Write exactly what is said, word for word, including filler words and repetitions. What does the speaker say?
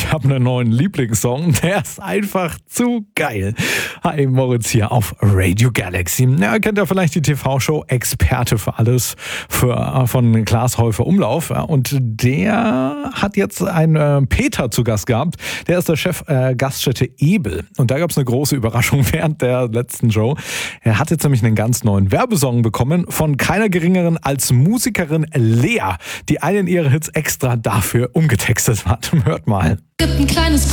ich habe einen neuen Lieblingssong, der ist einfach zu geil. Hi, Moritz hier auf Radio Galaxy. Ja, kennt ihr vielleicht die T V-Show Experte für alles für, von Klaas Häufer Umlauf. Und der hat jetzt einen äh, Peter zu Gast gehabt. Der ist der Chef äh, Gaststätte Ebel. Und da gab es eine große Überraschung während der letzten Show. Er hat jetzt nämlich einen ganz neuen Werbesong bekommen von keiner geringeren als Musikerin Lea, die einen ihrer Hits extra dafür umgetextet hat. Hört mal. Gibt ein kleines